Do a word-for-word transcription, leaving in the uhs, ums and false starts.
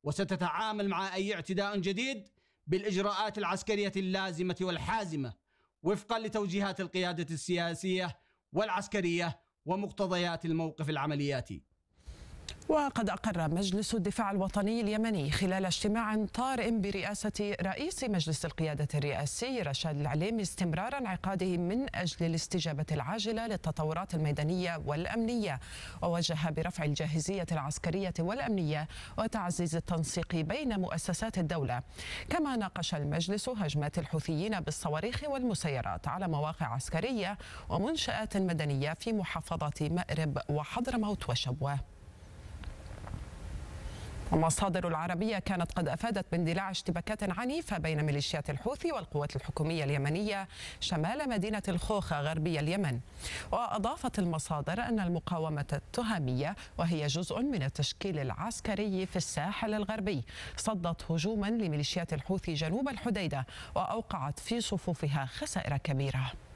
وستتعامل مع أي اعتداء جديد بالإجراءات العسكرية اللازمة والحازمة وفقا لتوجيهات القيادة السياسية والعسكرية ومقتضيات الموقف العملياتي. وقد أقر مجلس الدفاع الوطني اليمني خلال اجتماع طارئ برئاسة رئيس مجلس القيادة الرئاسي رشاد العليمي استمرار انعقاده من أجل الاستجابة العاجلة للتطورات الميدانية والأمنية، ووجه برفع الجاهزية العسكرية والأمنية وتعزيز التنسيق بين مؤسسات الدولة. كما ناقش المجلس هجمات الحوثيين بالصواريخ والمسيرات على مواقع عسكرية ومنشآت مدنية في محافظات مأرب وحضرموت وشبوة. المصادر العربية كانت قد أفادت باندلاع اشتباكات عنيفة بين ميليشيات الحوثي والقوات الحكومية اليمنية شمال مدينة الخوخة غربي اليمن. وأضافت المصادر أن المقاومة التهامية، وهي جزء من التشكيل العسكري في الساحل الغربي، صدت هجوما لميليشيات الحوثي جنوب الحديدة وأوقعت في صفوفها خسائر كبيرة.